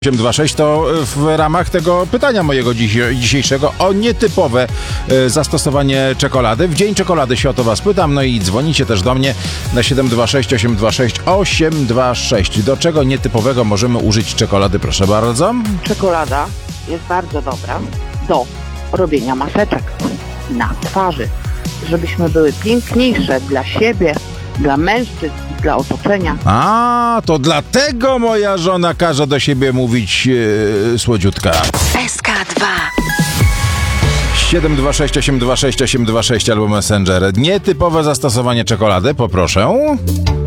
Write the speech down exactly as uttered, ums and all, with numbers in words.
osiem dwa sześć to w ramach tego pytania mojego dziś, dzisiejszego o nietypowe y, zastosowanie czekolady. W Dzień Czekolady się o to was pytam, no i dzwonicie też do mnie na siedem dwa sześć osiem dwa sześć osiem dwa sześć. Do czego nietypowego możemy użyć czekolady, proszę bardzo? Czekolada jest bardzo dobra do robienia maseczek na twarzy, żebyśmy były piękniejsze dla siebie, dla mężczyzn, dla otoczenia. A, to dlatego moja żona każe do siebie mówić yy, słodziutka. S K dwa siedem dwa sześć osiem dwa sześć osiem dwa sześć albo Messenger. Nietypowe zastosowanie czekolady, poproszę.